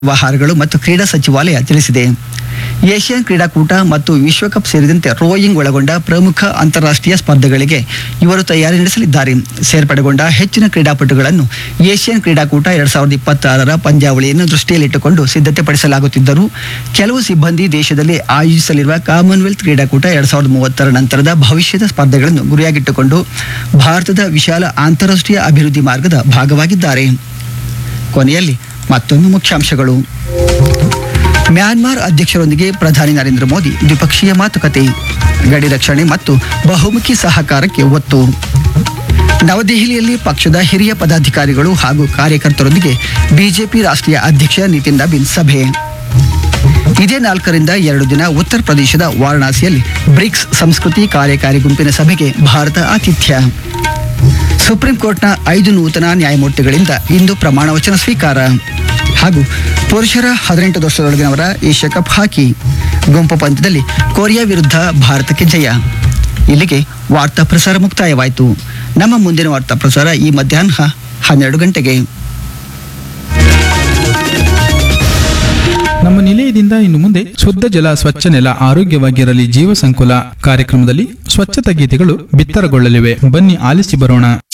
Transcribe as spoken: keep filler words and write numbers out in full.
ವ್ಯವಹಾರಗಳು ಮತ್ತು ಕ್ರೀಡಾ ಸಚಿವಾಲಯ ತಿಳಿಸಿದೆ. ಏಷ್ಯನ್ ಕ್ರೀಡಾಕೂಟ ಮತ್ತು ವಿಶ್ವಕಪ್ ಸೇರಿದಂತೆ ರೋಯಿಂಗ್ ಒಳಗೊಂಡ ಪ್ರಮುಖ ಅಂತಾರಾಷ್ಟ್ರೀಯ ಸ್ಪರ್ಧೆಗಳಿಗೆ ಇವರು ತಯಾರಿ ನಡೆಸಲಿದ್ದಾರೆ. ಸೇರ್ಪಡೆಗೊಂಡ ಹೆಚ್ಚಿನ ಕ್ರೀಡಾಪಟುಗಳನ್ನು ಏಷ್ಯನ್ ಕ್ರೀಡಾಕೂಟ ಎರಡ್ ಸಾವಿರದ ಇಪ್ಪತ್ತಾರರ ಪಂದ್ಯಾವಳಿಯನ್ನು ದೃಷ್ಟಿಯಲ್ಲಿಟ್ಟುಕೊಂಡು ಸಿದ್ಧತೆ ಪಡಿಸಲಾಗುತ್ತಿದ್ದರೂ ಕೆಲವು ಸಿಬ್ಬಂದಿ ದೇಶದಲ್ಲಿ ಆಯೋಜಿಸಲಿರುವ ಕಾಮನ್ವೆಲ್ತ್ ಕ್ರೀಡಾಕೂಟ ಎರಡ್ ಸಾವಿರದ ಮೂವತ್ತರ ನಂತರದ ಭವಿಷ್ಯದ ಸ್ಪರ್ಧೆಗಳನ್ನು ಗುರಿಯಾಗಿಟ್ಟುಕೊಂಡು ಭಾರತದ ವಿಶಾಲ ಅಂತಾರಾಷ್ಟ್ರೀಯ ಅಭಿವೃದ್ಧಿ ಮಾರ್ಗದ ಭಾಗವಾಗಿದ್ದಾರೆ. ಕೊನೆಯಲ್ಲಿ ಮತ್ತೊಂದು ಮುಖ್ಯಾಂಶಗಳು. ಮ್ಯಾನ್ಮಾರ್ ಅಧ್ಯಕ್ಷರೊಂದಿಗೆ ಪ್ರಧಾನಿ ನರೇಂದ್ರ ಮೋದಿ ದ್ವಿಪಕ್ಷೀಯ ಮಾತುಕತೆ, ಗಡಿ ರಕ್ಷಣೆ ಮತ್ತು ಬಹುಮುಖಿ ಸಹಕಾರಕ್ಕೆ ಒತ್ತು. ನವದೆಹಲಿಯಲ್ಲಿ ಪಕ್ಷದ ಹಿರಿಯ ಪದಾಧಿಕಾರಿಗಳು ಹಾಗೂ ಕಾರ್ಯಕರ್ತರೊಂದಿಗೆ ಬಿಜೆಪಿ ರಾಷ್ಟ್ರೀಯ ಅಧ್ಯಕ್ಷ ನಿತಿನ್ ನಬೀನ್ ಸಭೆ. ಇದೇ ನಾಲ್ಕರಿಂದ ಎರಡು ದಿನ ಉತ್ತರ ಪ್ರದೇಶದ ವಾರಣಾಸಿಯಲ್ಲಿ ಬ್ರಿಕ್ಸ್ ಸಂಸ್ಕೃತಿ ಕಾರ್ಯಕಾರಿ ಗುಂಪಿನ ಸಭೆಗೆ ಭಾರತ ಆತಿಥ್ಯ. ಸುಪ್ರೀಂ ಕೋರ್ಟ್ನ ಐದು ನೂತನ ನ್ಯಾಯಮೂರ್ತಿಗಳಿಂದ ಇಂದು ಪ್ರಮಾಣ ವಚನ ಸ್ವೀಕಾರ. ಹಾಗೂ ಪುರುಷರ ಹದಿನೆಂಟು ವರ್ಷದೊಳಗಿನವರ ಏಷ್ಯಾ ಕಪ್ ಹಾಕಿ ಗುಂಪು ಪಂದ್ಯದಲ್ಲಿ ಕೊರಿಯಾ ವಿರುದ್ಧ ಭಾರತಕ್ಕೆ ಜಯ. ಇಲ್ಲಿಗೆ ವಾರ್ತಾ ಪ್ರಸಾರ ಮುಕ್ತಾಯವಾಯಿತು. ನಮ್ಮ ಮುಂದಿನ ವಾರ್ತಾ ಪ್ರಸಾರ ಈ ಮಧ್ಯಾಹ್ನ ಹನ್ನೆರಡು ಗಂಟೆಗೆ. ನಮ್ಮ ನಿಲಯದಿಂದ ಇನ್ನು ಮುಂದೆ ಶುದ್ಧ ಜಲ ಸ್ವಚ್ಛ ನೆಲ ಆರೋಗ್ಯವಾಗಿರಲಿ ಜೀವ ಸಂಕುಲ ಕಾರ್ಯಕ್ರಮದಲ್ಲಿ ಸ್ವಚ್ಛತಾ ಗೀತೆಗಳು ಬಿತ್ತರಗೊಳ್ಳಲಿವೆ. ಬನ್ನಿ ಆಲಿಸಿ ಬರೋಣ.